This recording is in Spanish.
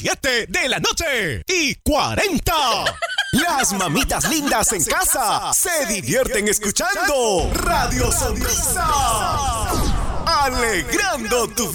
7 de la noche y 40. Las mamitas lindas en casa se divierten escuchando Radio Sonrisa. Alegrando tu vida.